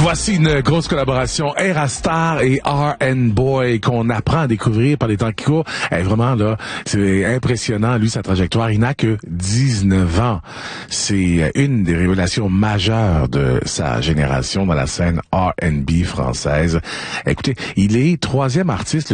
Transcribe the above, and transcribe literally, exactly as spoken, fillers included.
Voici une grosse collaboration Erastar et R and Boy qu'on apprend à découvrir par les temps qui courent. Eh, vraiment, là, c'est impressionnant. Lui, sa trajectoire, il n'a que dix-neuf ans. C'est une des révélations majeures de sa génération dans la scène R and B française. Écoutez, il est troisième artiste